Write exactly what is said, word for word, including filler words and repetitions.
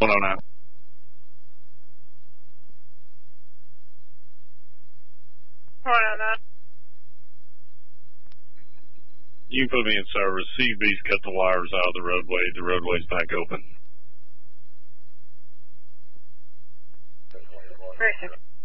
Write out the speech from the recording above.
one oh nine. one oh nine. You can put me in service. C B's cut the wires out of the roadway. The roadway's back open. Very good.